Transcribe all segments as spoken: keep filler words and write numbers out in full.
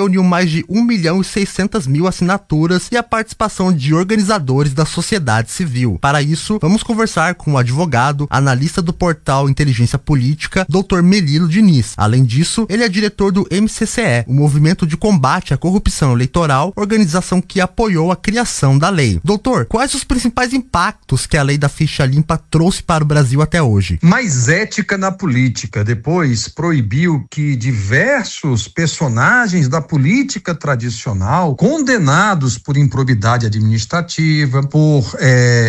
reuniu mais de um milhão e seiscentas mil assinaturas e a participação de organizadores da sociedade civil. Para isso, vamos conversar com o advogado, analista do portal Inteligência Política, doutor Melilo Diniz. Além disso, ele é diretor do M C C E, o Movimento de Combate à Corrupção Eleitoral, organização que apoiou a criação da lei. Doutor, quais os principais impactos que a lei da ficha limpa trouxe para o Brasil até hoje? Mais ética na política. Depois proibiu que diversos personagens da política tradicional, condenados por improbidade administrativa, por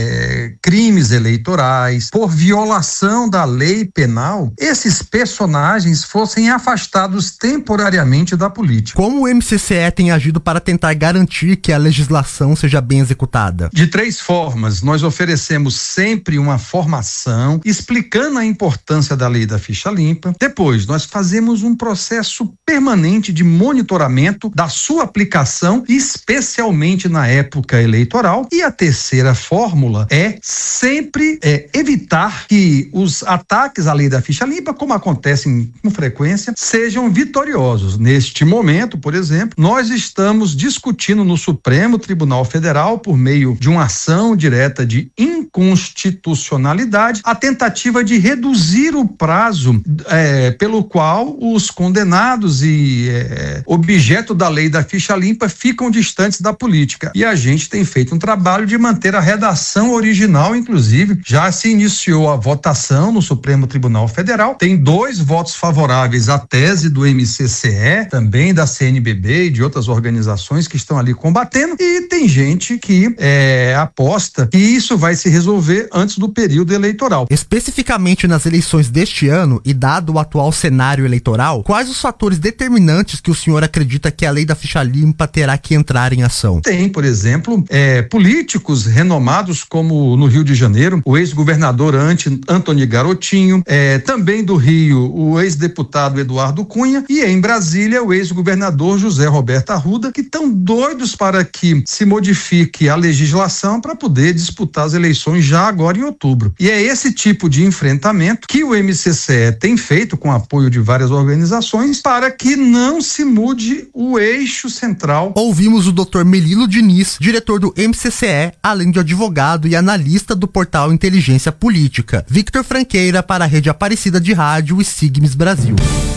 é, crimes eleitorais, por violação da lei penal, esses personagens fossem afastados temporariamente da política. Como o M C C E tem agido para tentar garantir que a legislação seja bem executada? De três formas. Nós oferecemos sempre uma formação explicando a importância da lei da ficha limpa. Depois, nós fazemos um processo permanente de monitoramento da sua aplicação, especialmente na época eleitoral. E a terceira fórmula é sempre é, evitar que os ataques à lei da ficha limpa, como acontecem com frequência, sejam vitoriosos. Neste momento, por exemplo, nós estamos discutindo no Supremo Tribunal Federal, por meio de uma ação direta de inconstitucionalidade, a tentativa de reduzir o prazo é, pelo qual os condenados e é, objeto da lei da ficha limpa ficam distantes da política. E a gente tem feito um trabalho de manter a redação original, inclusive já se iniciou a votação no Supremo Tribunal Federal, tem dois votos favoráveis à tese do M C C E, também da C N B B e de outras organizações que estão ali combatendo, e tem gente que é, aposta que isso vai se resolver antes do período eleitoral. Especificamente nas eleições deste ano e dado o atual cenário eleitoral, quais os fatores determinantes que o senhor acredita que a lei da ficha limpa terá que entrar em ação? Tem, por exemplo, é, políticos renomados como no Rio de Janeiro, o ex-governador Antony Garotinho, é, também do Rio, o ex-deputado Eduardo Cunha, e em Brasília, o ex-governador José Roberto Arruda, que estão doidos para que se modifique a legislação para poder disputar as eleições já agora em outubro. E é esse tipo de enfrentamento que o M C C E tem feito com apoio de várias organizações para que não se mude o eixo central. Ouvimos o doutor Melilo Diniz, diretor do M C C E, além de advogado e analista do portal Inteligência Política. Victor Franqueira para a Rede Aparecida de Rádio e Sigmes Brasil.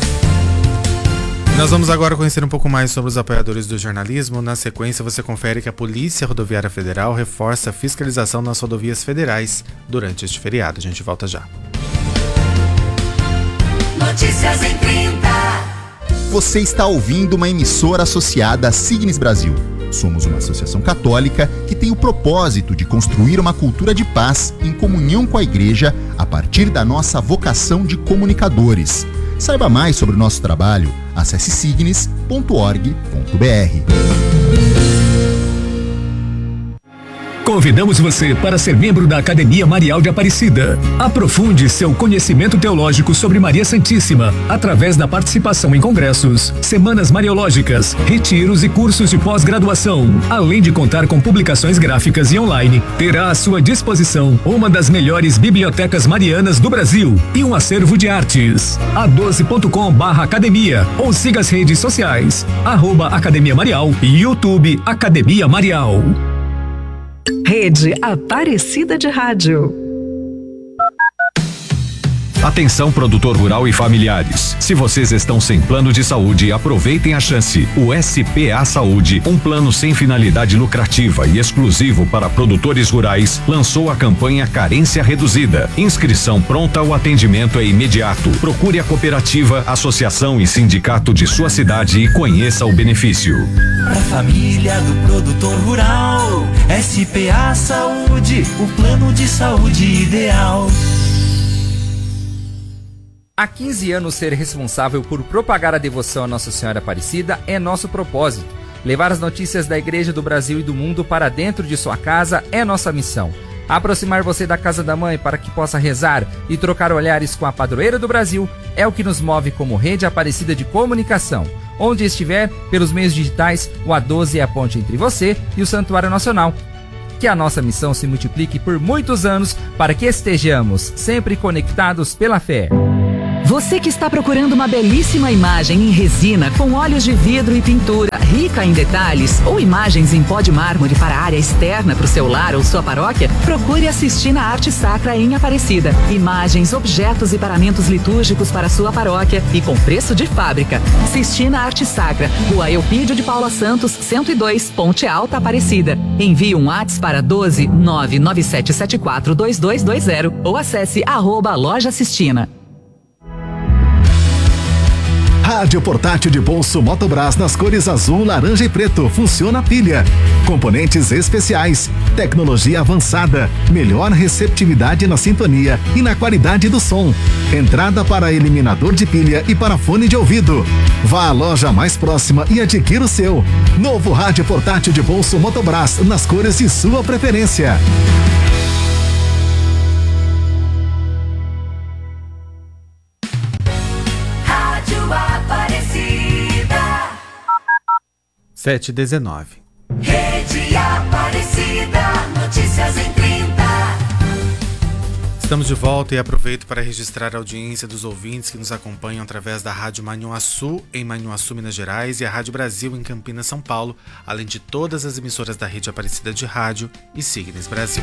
Nós vamos agora conhecer um pouco mais sobre os apoiadores do jornalismo. Na sequência, você confere que a Polícia Rodoviária Federal reforça a fiscalização nas rodovias federais durante este feriado. A gente volta já. Notícias em trinta. Você está ouvindo uma emissora associada à Signes Brasil. Somos uma associação católica que tem o propósito de construir uma cultura de paz em comunhão com a Igreja a partir da nossa vocação de comunicadores. Saiba mais sobre o nosso trabalho, acesse signes ponto org ponto br. Convidamos você para ser membro da Academia Marial de Aparecida. Aprofunde seu conhecimento teológico sobre Maria Santíssima através da participação em congressos, semanas mariológicas, retiros e cursos de pós-graduação. Além de contar com publicações gráficas e online, terá à sua disposição uma das melhores bibliotecas marianas do Brasil e um acervo de artes. a doze ponto com barra academia ou siga as redes sociais, arroba Academia Marial e YouTube Academia Marial. Rede Aparecida de Rádio. Atenção, produtor rural e familiares. Se vocês estão sem plano de saúde, aproveitem a chance. O S P A Saúde, um plano sem finalidade lucrativa e exclusivo para produtores rurais, lançou a campanha Carência Reduzida. Inscrição pronta, o atendimento é imediato. Procure a cooperativa, associação e sindicato de sua cidade e conheça o benefício. Pra família do produtor rural, S P A Saúde, o plano de saúde ideal. Há quinze anos, ser responsável por propagar a devoção a Nossa Senhora Aparecida é nosso propósito. Levar as notícias da Igreja do Brasil e do mundo para dentro de sua casa é nossa missão. Aproximar você da Casa da Mãe para que possa rezar e trocar olhares com a padroeira do Brasil é o que nos move como Rede Aparecida de Comunicação. Onde estiver, pelos meios digitais, o A doze é a ponte entre você e o Santuário Nacional. Que a nossa missão se multiplique por muitos anos para que estejamos sempre conectados pela fé. Você que está procurando uma belíssima imagem em resina com óleos de vidro e pintura rica em detalhes ou imagens em pó de mármore para a área externa para o seu lar ou sua paróquia, procure a Sistina Arte Sacra em Aparecida. Imagens, objetos e paramentos litúrgicos para a sua paróquia e com preço de fábrica. Sistina Arte Sacra, Rua Eupídio de Paula Santos, cento e dois, Ponte Alta, Aparecida. Envie um WhatsApp para doze nove nove sete sete quatro dois dois dois zero ou acesse arroba Loja Sistina. Rádio portátil de bolso Motobras nas cores azul, laranja e preto. Funciona a pilha. Componentes especiais. Tecnologia avançada. Melhor receptividade na sintonia e na qualidade do som. Entrada para eliminador de pilha e para fone de ouvido. Vá à loja mais próxima e adquira o seu. Novo rádio portátil de bolso Motobras nas cores de sua preferência. sete e dezenove. Rede Aparecida, notícias em trinta. Estamos de volta e aproveito para registrar a audiência dos ouvintes que nos acompanham através da Rádio Manhuaçu, em Manhuaçu, Minas Gerais, e a Rádio Brasil, em Campinas, São Paulo, além de todas as emissoras da Rede Aparecida de Rádio e Signes Brasil.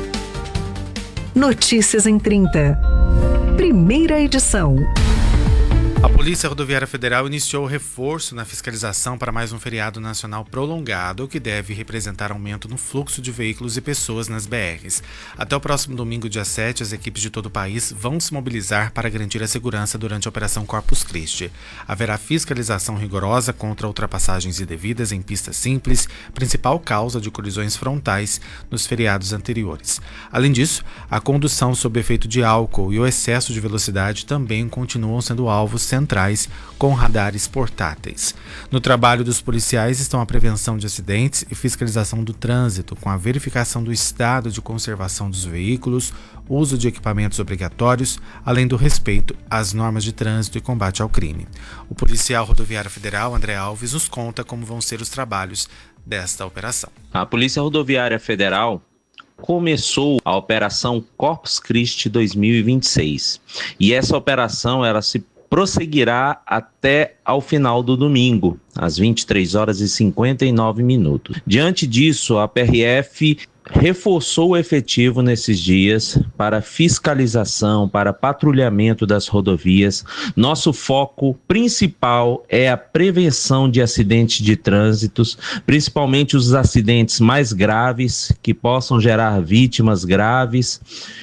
Notícias em trinta. Primeira edição. A Polícia Rodoviária Federal iniciou o reforço na fiscalização para mais um feriado nacional prolongado, o que deve representar aumento no fluxo de veículos e pessoas nas B Rs. Até o próximo domingo, dia sete, as equipes de todo o país vão se mobilizar para garantir a segurança durante a Operação Corpus Christi. Haverá fiscalização rigorosa contra ultrapassagens indevidas em pistas simples, principal causa de colisões frontais nos feriados anteriores. Além disso, a condução sob efeito de álcool e o excesso de velocidade também continuam sendo alvos centrais com radares portáteis. No trabalho dos policiais estão a prevenção de acidentes e fiscalização do trânsito, com a verificação do estado de conservação dos veículos, uso de equipamentos obrigatórios, além do respeito às normas de trânsito e combate ao crime. O policial rodoviário federal, André Alves, nos conta como vão ser os trabalhos desta operação. A Polícia Rodoviária Federal começou a Operação Corpus Christi dois mil e vinte e seis. E essa operação ela se prosseguirá até ao final do domingo, às vinte e três horas e cinquenta e nove minutos. Diante disso, a P R F reforçou o efetivo nesses dias para fiscalização, para patrulhamento das rodovias. Nosso foco principal é a prevenção de acidentes de trânsito, principalmente os acidentes mais graves, que possam gerar vítimas graves,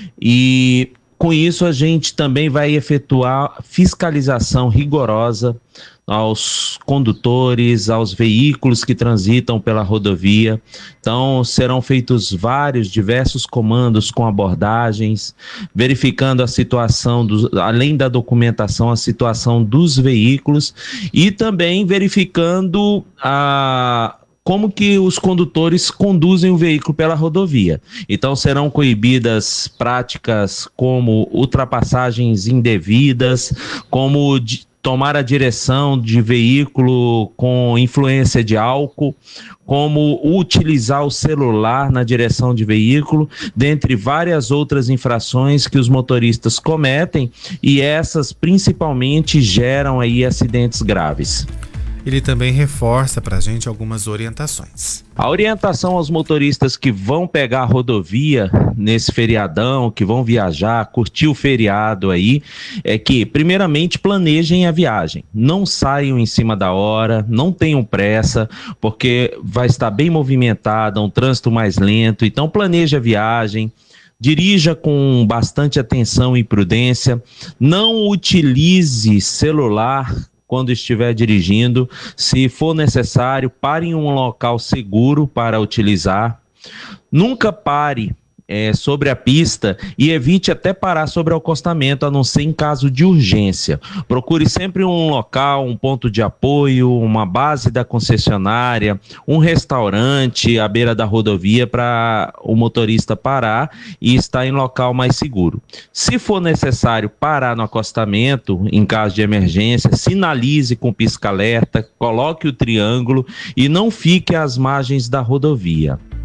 e com isso, a gente também vai efetuar fiscalização rigorosa aos condutores, aos veículos que transitam pela rodovia. Então, serão feitos vários, diversos comandos com abordagens, verificando a situação, dos, além da documentação, a situação dos veículos e também verificando a... como que os condutores conduzem o veículo pela rodovia. Então serão coibidas práticas como ultrapassagens indevidas, como de tomar a direção de veículo com influência de álcool, como utilizar o celular na direção de veículo, dentre várias outras infrações que os motoristas cometem, e essas principalmente geram aí acidentes graves. Ele também reforça para a gente algumas orientações. A orientação aos motoristas que vão pegar a rodovia nesse feriadão, que vão viajar, curtir o feriado aí, é que, primeiramente, planejem a viagem. Não saiam em cima da hora, não tenham pressa, porque vai estar bem movimentada, um trânsito mais lento. Então, planeje a viagem. Dirija com bastante atenção e prudência. Não utilize celular quando estiver dirigindo. Se for necessário, pare em um local seguro para utilizar. Nunca pare é, sobre a pista e evite até parar sobre o acostamento, a não ser em caso de urgência. Procure sempre um local, um ponto de apoio, uma base da concessionária, um restaurante à beira da rodovia para o motorista parar e estar em local mais seguro. Se for necessário parar no acostamento, em caso de emergência, sinalize com pisca-alerta, coloque o triângulo e não fique às margens da rodovia.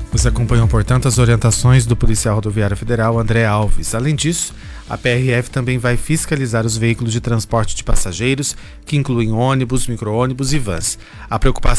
Você acompanhou, portanto, as orientações do policial rodoviário federal André Alves. Além disso, a P R F também vai fiscalizar os veículos de transporte de passageiros, que incluem ônibus, micro-ônibus e vans. A preocupação